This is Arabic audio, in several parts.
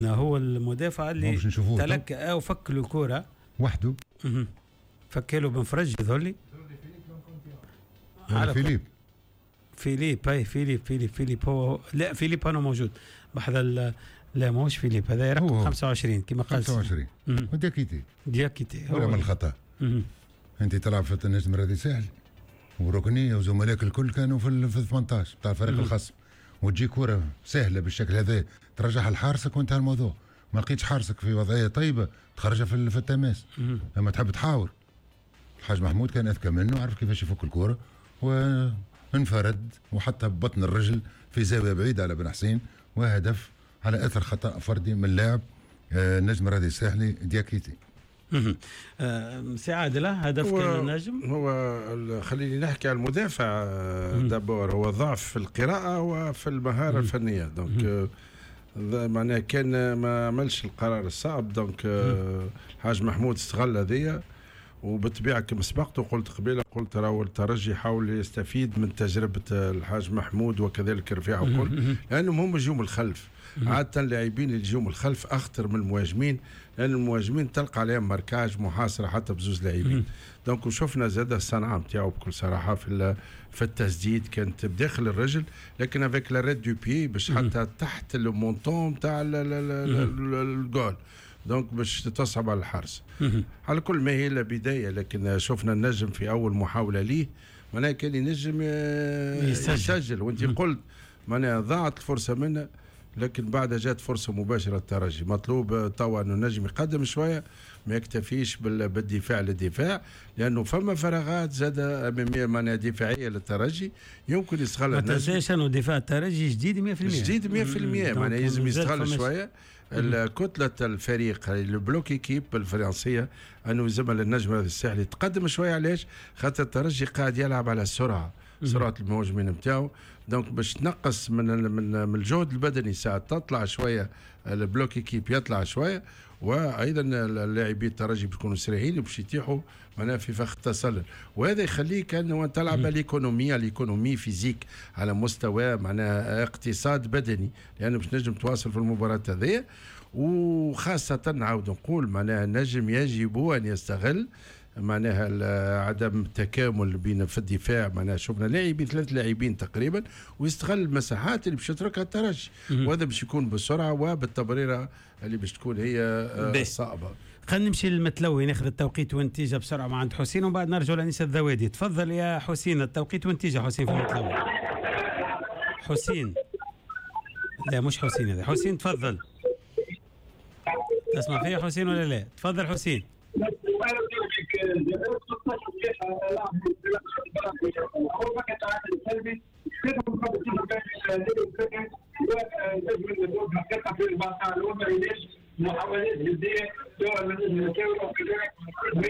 هو المدافع اللي تلقى وفك له كوره وحده. فك له بن فرج ذولي فيليب هو لا فيليب انا موجود بحذا لا ماهوش فيليب هذا رقم 25 كما قال 25 دياكيتي هو من الخطا. انت تلعب في النجم الرياضي الساحلي وركنيه وزملائك الكل كانوا في 18 بتاع الفريق الخصم، وتجي كوره سهله بالشكل هذا ترجعها لحارسك وانتهى الموضوع. ما لقيتش حارسك في وضعيه طيبه تخرجها في التماس. لما تحب تحاور الحاج محمود كان اذكى منه، عرف كيفاش يفك الكوره وانفرد وحتى ببطن الرجل في زاويه بعيده على بن حسين، وهدف على اثر خطا فردي من لاعب النجم الرياضي الساحلي دياكيتي. سي عادل هدف كان النجم. هو خليني نحكي على المدافع دابور، هو ضعف في القراءه وفي المهاره الفنيه. دونك معناها كان ما عملش القرار الصعب. دونك الحاج محمود استغل هذيا، وبالطبيعه كما سبقت وقلت قبيله، قلت راهو الترجي حاول يستفيد من تجربه الحاج محمود وكذلك رفيع وكل، لانهم هم يجوا من الخلف. عاده اللاعبين اللي يجوا من الخلف اخطر من المهاجمين، لان المهاجمين تلقى عليهم ماركاج محاصره حتى بزوز لاعبين. دونك وشفنا زاد الصنعه نتاعو بكل صراحه في التسديد كانت بداخل الرجل، لكن افيك لا ريد دو بي باش حتى تحت المونطون تاع الجول، دونك باش تصعب على الحارس. على كل ما هي الا بدايه، لكن شفنا النجم في اول محاوله ليه معناها كان ينجم يسجل، وانت قلت معناها ضاعت الفرصه منه، لكن بعد جات فرصه مباشره للترجي. مطلوب توا انه النجم يقدم شويه، ما يكتفيش بالدفاع للدفاع، لانه فما فراغات زاد اماميه معناها دفاعيه للترجي يمكن يستغلها. ما تنساش انه دفاع الترجي جديد 100%، جديد 100%، معناها لازم يستغل شويه كتله الفريق البلوك ايكيب الفرنسيه، انه يلزم للنجم هذا الساحلي تقدم شويه. علاش؟ خاطر الترجي قاعد يلعب على السرعه، سرعه المهاجمين نتاعو. دونك باش تنقص من الجهد البدني ساعات تطلع شويه البلوك ايكيب يطلع شويه، وايضا اللاعبين الترجي بيكونوا سريعين باش يتيحوا معناها في فخ التسلل، وهذا يخليك انه تلعب الايكونومي فيزيك على مستوى معناها اقتصاد بدني، لانه باش نجم تواصل في المباراه هذه. وخاصه نعاود نقول معناها النجم يجب ان يستغل معناها عدم التكامل بين في الدفاع. معناها شفنا لاعبين 3 لاعبين تقريبا، ويستغل المساحات اللي باش يتركها الترجي، وهذا باش يكون بالسرعه وبالتبريره اللي باش تكون هي صعبه. خلينا نمشي للمتلوي ناخذ التوقيت والنتيجه بسرعه مع عند حسين، وبعد نرجع لانيس الذوادي. تفضل يا حسين التوقيت والنتيجه. حسين في المتلوي. حسين لا مش حسين، هذا حسين تفضل. تسمع فيا حسين ولا لا؟ تفضل حسين. محاولات جديه سواء من المكاوي او كذلك من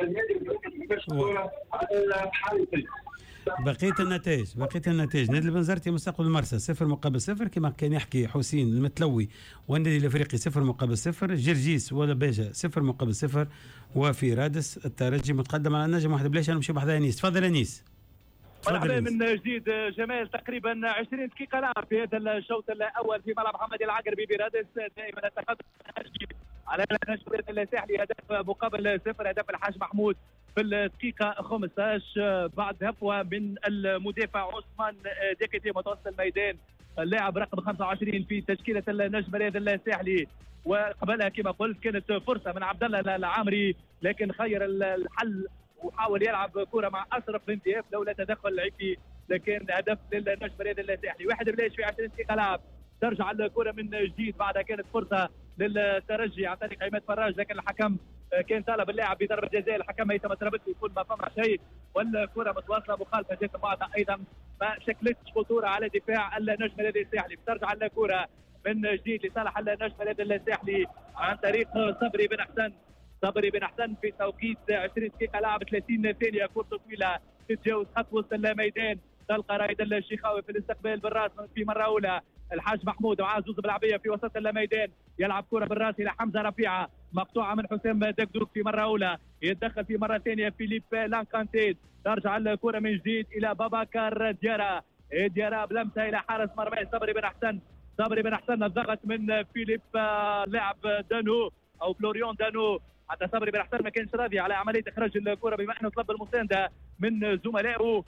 بقيه النتائج نادي البنزرتي مستقبل المرسى 0-0 كما كان يحكي حسين المتلوي، والنادي الافريقي 0-0، جرجيس ولا باجا 0-0، وفي رادس الترجي متقدم على النجم واحد. بلاش نمشي بحذا انيس. تفضل انيس. مرحبا من جديد جمال. تقريبا 20 دقيقة لعب في هذا الشوط الأول في ملعب محمد العقربي برادس. دائما التقدم على النجم الساحلي هدف مقابل 0، هدف الحاج محمود في الدقيقة 15 بعد هفوة من المدافع عثمان ديكيتي متوسط الميدان، اللاعب رقم 25 في تشكيلة النجم الساحلي. وقبلها كما قلت كانت فرصة من عبد الله العامري، لكن خير الحل وحاول يلعب كرة مع أشرف بن دياب لولا تدخل العيبي، لكن هدف للنجم الساحلي. 1-0 في 20 دقيقة لعب. ترجع الكرة من جديد، بعدها كانت فرصة للترجي عن طريق عماد فراج، لكن الحكم كان طالب اللاعب بضربة جزاء. الحكم هيثم ترابلسي يقول ما فما شيء، والكرة متواصلة مخالفة جت بعدها أيضا ما شكلتش خطورة على دفاع النجم الساحلي. بترجع الكرة من جديد لصالح النجم الساحلي عن طريق صبري بن حسن في توقيت 20 دقيقة لعب 30 ثانية. كرة طويلة تتجاوز خط وسط الميدان، تلقى رائد الشيخاوي في الاستقبال بالراس في مرة أولى. الحاج محمود معاه زوز بالعبية في وسط الميدان، يلعب كرة بالراس إلى حمزة رفيعة، مقطوعة من حسام دكدوك في مرة أولى، يتدخل في مرة ثانية فيليب لانكانتيد. ترجع الكرة من جديد إلى باباكار ديارا بلمسة إلى حارس مرمى صبري بن حسن. صبري بن حسن الضغط من فيليب لاعب دانو او فلوريون دانو. حتى صبري بن حسن ما كانش راضي على عمليه اخراج الكره بما انه طلب المسانده من زملائه،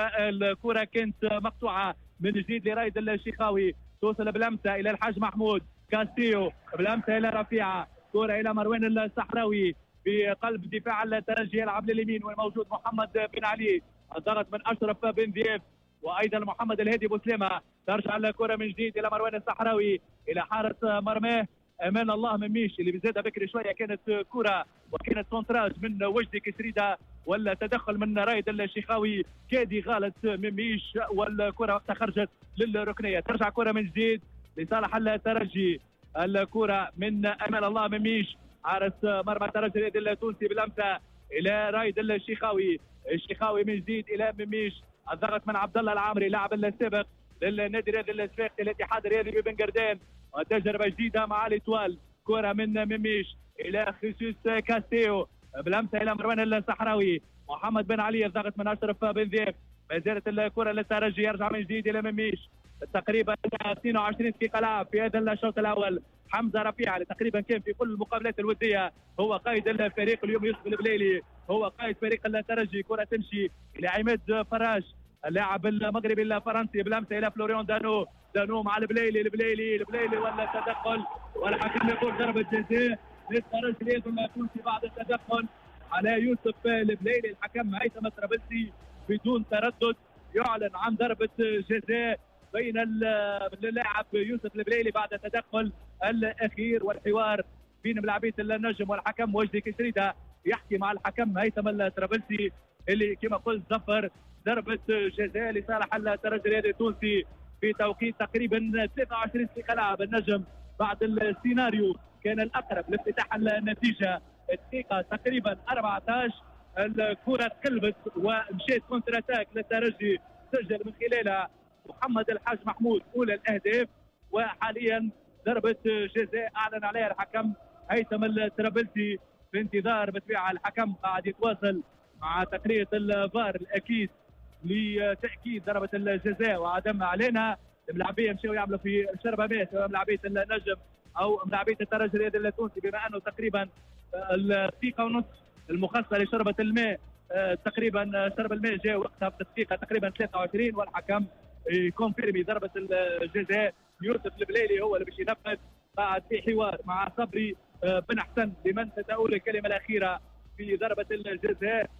والكره كانت مقطوعه من جديد لرايد الشيخاوي. توصل بلمسه الى الحاج محمود كاستيو، بلمسه الى رفيعه، كره الى مروان الصحراوي في قلب دفاع الترجي، يلعب لليمين والموجود محمد بن علي. الضغط من اشرف بن ذيف وايضا محمد الهادي بوسليمه. ترجع الكره من جديد الى مروان الصحراوي الى حارس مرماه امان الله مميش اللي بزادها بكري شويه. كانت كره وكانت كونتراج من وجدي كسريده ولا تدخل من رايد الشيخاوي كادي غالط مميش، والكره وقتها خرجت للركنيه. ترجع كره من جديد لصالح الترجي. الكره من امان الله مميش حارس مرمى الترجي التونسي بلمسه الى رايد الشيخاوي. الشيخاوي من جديد الى مميش. الضغط من عبد الله العامري لاعب السابق للنادي الرياضي الصفاقسي الاتحاد الرياضي ببن قردان. وتجربه جديده مع الاتوال. كره من مميش الى خيسوس كاستيو بلمسه الى مروان الصحراوي. محمد بن علي. الضغط من اشرف بن ذيف. ما زالت الكره للترجي. يرجع من جديد الى مميش. تقريبا 22 دقيقه لعب في هذا الشوط الاول. حمزه رفيع اللي تقريبا كان في كل المقابلات الوديه هو قائد الفريق اليوم. يوسف البليلي هو قائد فريق الترجي. كره تمشي الى عماد فراج اللاعب المغربي الفرنسي بلمسه الى فلوريون دانو. دانو مع البليلي ولا تدخل والحكم يقول ضربه جزاء للترجي التونسي بعد التدخل على يوسف البليلي. الحكم هيثم الطرابلسي بدون تردد يعلن عن ضربه جزاء بين اللاعب يوسف البليلي بعد التدخل الاخير. والحوار بين ملاعبيه النجم والحكم وجدي كسريده يحكي مع الحكم هيثم الطرابلسي اللي كما قلت ظفر ضربه جزاء لصالح الترجي الرياضي التونسي في توقيت تقريبا 23 دقيقه لعب. النجم بعد السيناريو كان الاقرب لافتتاح النتيجه الدقيقه تقريبا 14. الكره تقلبت ومشيت كونتر اتاك للترجي سجل من خلالها محمد الحاج محمود اولى الاهداف. وحاليا ضربه جزاء اعلن عليها الحكم هيثم الطرابلسي في انتظار بطبيعه الحكم قاعد يتواصل مع تقنيه الفار الاكيد لتاكيد ضربه الجزاء وعدم اعلانها. الملاعبيه مشاو يعملوا في شربه ماء سواء ملاعبيه النجم او ملاعبيه الترجي الرياضي التونسي بما انه تقريبا الدقيقه ونص المخصصه لشربه الماء تقريبا شرب الماء جاء وقتها في الدقيقه تقريبا 23 والحكم كونفيرمي ضربه الجزاء. يوسف البليلي هو اللي باش ينفذ. قاعد في حوار مع صبري بن حسن لمن ستقول الكلمه الاخيره في ضربه الجزاء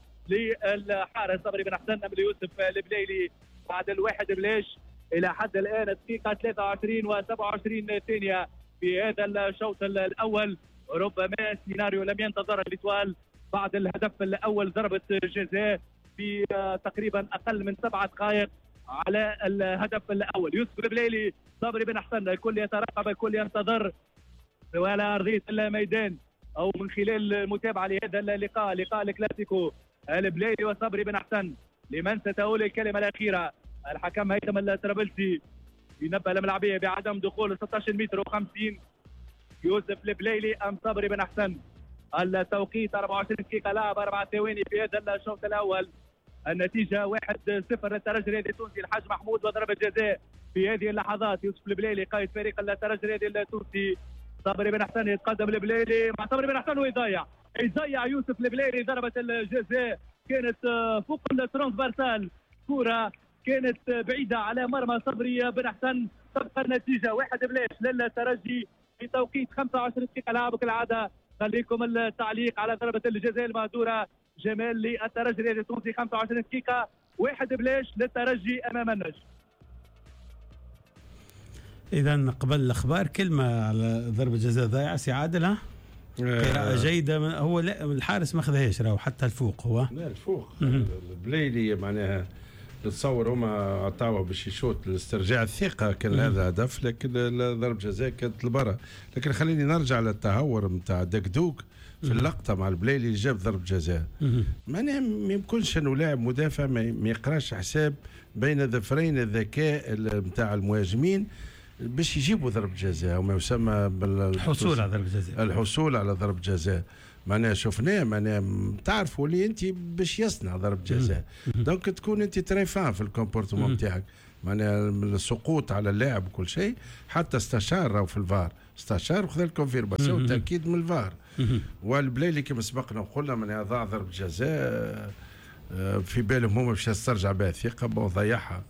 للحارس صبري بن حسن من يوسف البليلي بعد الواحد بلاش الى حد الان الدقيقه 23 و27 ثانيه في هذا الشوط الاول. ربما سيناريو لم ينتظر الاتوال بعد الهدف الاول ضربه جزاء في تقريبا اقل من 7 دقائق على الهدف الاول. يوسف البليلي صبري بن حسن الكل يترقب الكل ينتظر على ارضيه الميدان او من خلال المتابعه لهذا اللقاء لقاء الكلاسيكو البليلي وصبري بن حسن. لمن ستقول الكلمه الاخيره؟ الحكم هيثم الطرابلسي ينبه الملاعبيه بعدم دخول 16 متر و50 يوسف البليلي ام صبري بن حسن. التوقيت 24 دقيقه لعب 4 ثواني في هذا الشوط الاول. النتيجه 1-0 للترجي الرياضي التونسي. الحاج محمود وضربه جزاء في هذه اللحظات. يوسف البليلي قائد فريق الترجي الرياضي التونسي. صبري بن حسن يتقدم البليلي مع صبري بن حسن ويضيع يوسف البليلي ضربه الجزاء كانت فوق الترانسفيرسال. كره كانت بعيده على مرمى صبري بن حسن. تبقى النتيجه 1-0 للترجي في توقيت 25 دقيقه لعب كالعاده. خليكم التعليق على ضربه الجزاء المهدوره جمال للترجي الرياضي التونسي. 25 دقيقه 1-0 للترجي امام النجم. اذا قبل الاخبار كلمه على ضربه جزاء ضايعه سي عادل. ها قراءه جيده هو لا الحارس ما اخذهاش راهو حتى الفوق هو لا الفوق البليلي معناها نتصور هما عطاوه باش يشوط لاسترجاع الثقه كان هذا هدف لكن ضرب جزاء كانت لبرا. لكن خليني نرجع للتهور نتاع دكدوك في اللقطه مع البليلي اللي جاب ضرب جزاء. معناها ما يمكنش انه لاعب مدافع ما يقراش حساب بين ظفرين الذكاء نتاع المهاجمين باش يجيبوا ضرب جزاء وما يسمى بالحصول على ضرب جزاء. الحصول على ضرب جزاء معناها شفناه معناها تعرفوا اللي انت باش يصنع ضرب جزاء دونك تكون انت تريفان في الكومبورتمون نتاعك. معناها السقوط على اللاعب وكل شيء، حتى استشار في الفار، استشار وخذ الكونفيرماسيون والتاكيد من الفار. والبلايلي كما سبقنا وقلنا معناها ضاع ضربة جزاء في بالهم هما باش تسترجع بها الثقة وضيعها.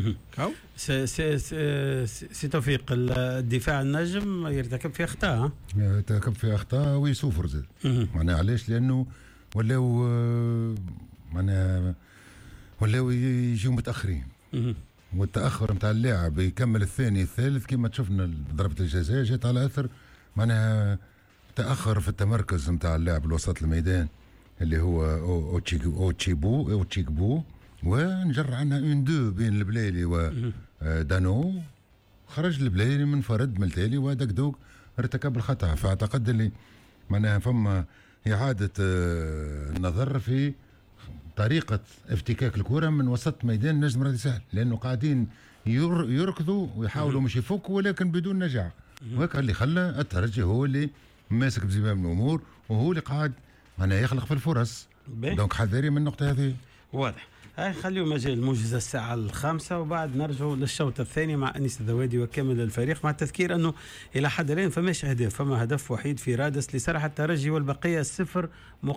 سي توفيق، الدفاع النجم يرتكب في اخطاء، يرتكب في اخطاء ويسوفر زاد. معناها علاش؟ لانه ولاو معناها ولاو يجيو متاخرين، والتاخر نتاع اللاعب يكمل الثاني الثالث كما شفنا ضربة الجزاء جات على اثر معناها تاخر في التمركز نتاع اللاعب الوسط الميدان اللي هو اوتشيكبو، ونجر عنها اون دو بين البلايلي ودانو، خرج البلايلي منفرد من التالي وهذاك دوك ارتكب الخطا. فاعتقد اللي معناها فما اعاده النظر في طريقه افتكاك الكره من وسط ميدان نجم رادي سهل، لانه قاعدين يركضوا ويحاولوا مش يفكوا ولكن بدون نجاح، وهكا اللي خلى الترجي هو اللي ماسك بزمام الامور وهو اللي قاعد معناها يخلق في الفرص. دونك حذري من النقطه هذه. واضح. هاي خليوا مجال موجز الساعة 5 وبعد نرجعوا للشوط الثاني مع أنيس الذوادي وكامل الفريق، مع التذكير أنه إلى حد الآن فماش أهداف، فما هدف وحيد في رادس لصالح الترجي والبقية 0-0.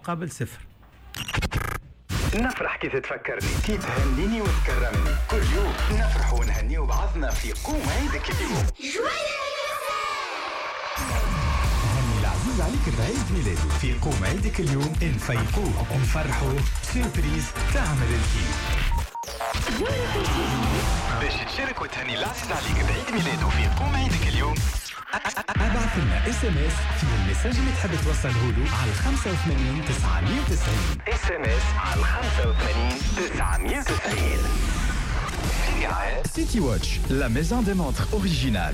نفرح كي تتفكرني، كي تهنيني وتكرمني، كل يوم نفرح ونهني بعضنا في قوم عيدك اليوم. هني العزيز عليك بعيد ميلاده في قوم عيدك اليوم، نفيقوه ونفرحوا سيربريز تعمل الكيف. باش تشارك وتهني العزيز عليك بعيد ميلاده في قوم عيدك اليوم، ابعث لنا SMS فيه المساج اللي تحب توصله له على 85 990. SMS على 85 990. سيتي واتش، لا ميزون دي مونتر اوريجينال.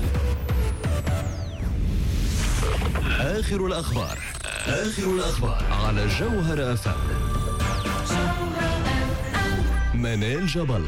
آخر الأخبار على جوهر أفهم. منال جبل.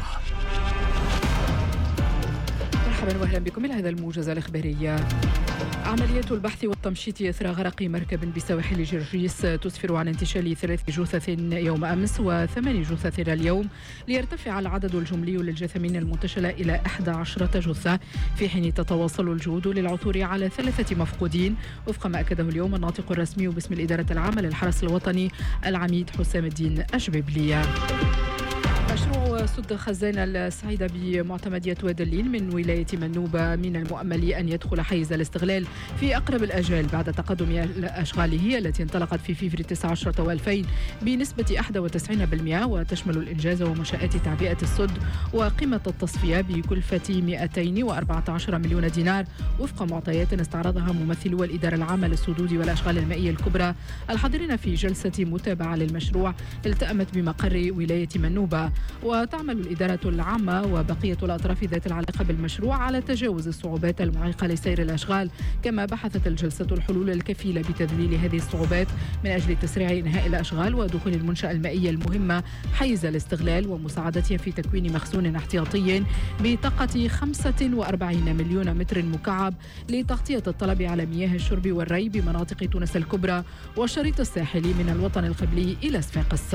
مرحبا واهلا بكم الى هذا الموجز الاخباري. عمليات البحث والتمشيط اثر غرق مركب بسواحل جرجيس تسفر عن انتشال 3 جثث يوم امس و8 جثث اليوم، ليرتفع العدد الجملي للجثامين المنتشله الى 11 جثه، في حين تتواصل الجهود للعثور على 3 مفقودين وفق ما اكده اليوم الناطق الرسمي باسم الاداره العامه للحرس الوطني العميد حسام الدين الجبيبلي. مشروع سد خزان السعيدة بمعتمدية وادي النيل من ولاية منوبة من المؤمل أن يدخل حيز الاستغلال في أقرب الأجال بعد تقدم أشغاله التي انطلقت في فيفري 19 و2000 بنسبة 91%، وتشمل الإنجاز ومنشآت تعبئة السد وقيمة التصفية بكلفة 214 مليون دينار وفق معطيات استعرضها ممثلو الإدارة العامة للسدود والأشغال المائية الكبرى الحاضرين في جلسة متابعة للمشروع التأمت بمقر ولاية منوبة. وتعمل الإدارة العامة وبقية الأطراف ذات العلاقة بالمشروع على تجاوز الصعوبات المعيقة لسير الأشغال، كما بحثت الجلسة الحلول الكفيلة بتذليل هذه الصعوبات من أجل تسريع إنهاء الأشغال ودخول المنشأة المائية المهمة حيز الاستغلال ومساعدتها في تكوين مخزون احتياطي بطاقة 45 مليون متر مكعب لتغطية الطلب على مياه الشرب والري بمناطق تونس الكبرى والشريط الساحلي من الوطن القبلي إلى صفاقس.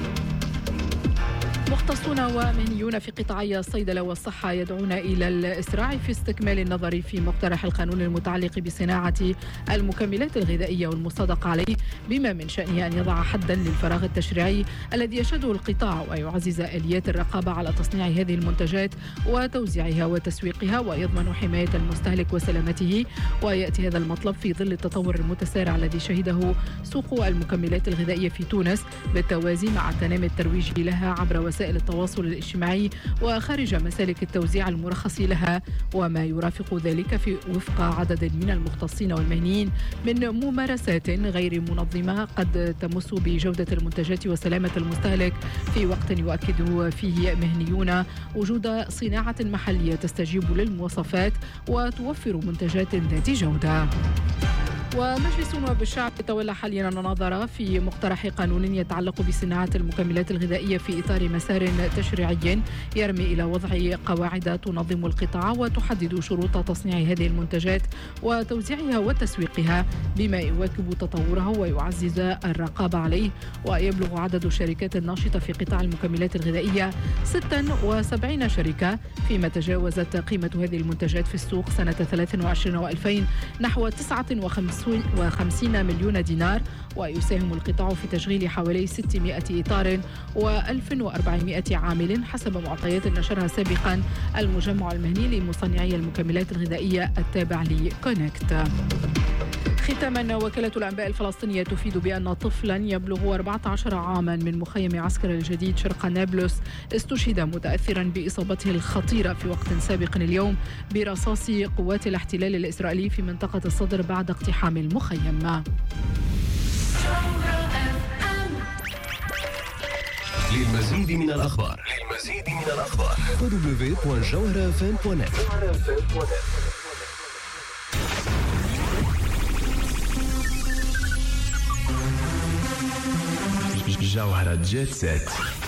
مختصون ومهنيون في قطاعي الصيدلة والصحة يدعون إلى الإسراع في استكمال النظر في مقترح القانون المتعلق بصناعة المكملات الغذائية والمصادق عليه، بما من شأنه أن يضع حدا للفراغ التشريعي الذي يشهده القطاع ويعزز آليات الرقابة على تصنيع هذه المنتجات وتوزيعها وتسويقها ويضمن حماية المستهلك وسلامته. ويأتي هذا المطلب في ظل التطور المتسارع الذي شهده سوق المكملات الغذائية في تونس بالتوازي مع التنامي الترويجي لها عبر وسائل التواصل الاجتماعي وخارج مسالك التوزيع المرخص لها، وما يرافق ذلك في وفق عدد من المختصين والمهنيين من ممارسات غير منظمة قد تمس بجودة المنتجات وسلامة المستهلك، في وقت يؤكد فيه مهنيون وجود صناعة محلية تستجيب للمواصفات وتوفر منتجات ذات جودة. ومجلس نواب الشعب يتولى حاليا النظر في مقترح قانون يتعلق بصناعة المكملات الغذائية في إطار مسار تشريعي يرمي إلى وضع قواعد تنظم القطاع وتحدد شروط تصنيع هذه المنتجات وتوزيعها وتسويقها بما يواكب تطورها ويعزز الرقابة عليه. ويبلغ عدد الشركات الناشطة في قطاع المكملات الغذائية 76 شركة، فيما تجاوزت قيمة هذه المنتجات في السوق سنة 23 و2000 نحو 59 مليون دينار. ويساهم القطاع في تشغيل حوالي 600 إطار و1400 عامل حسب معطيات نشرها سابقا المجمع المهني لمصنعي المكملات الغذائية التابع لكونكت. ختاما، وكالة الأنباء الفلسطينية تفيد بأن طفلا يبلغ 14 عاما من مخيم عسكر الجديد شرق نابلس استشهد متأثرا بإصابته الخطيرة في وقت سابق اليوم برصاص قوات الاحتلال الإسرائيلي في منطقة الصدر بعد اقتحام المخيم. للمزيد من الأخبار www.jawharafm.net. جوهرة جيت سيت.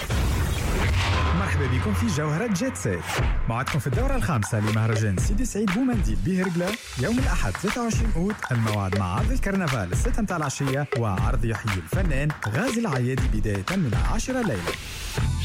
مرحبا بكم في جوهرة جيت سيت، معكم في الدورة الخامسة لمهرجان سيدي سعيد بومنديل بهرقلة يوم الأحد 23 أوت. الموعد مع عرض الكرنفال 6 متاع العشية وعرض يحيي الفنان غازي العيادي بداية من 10 ليلة.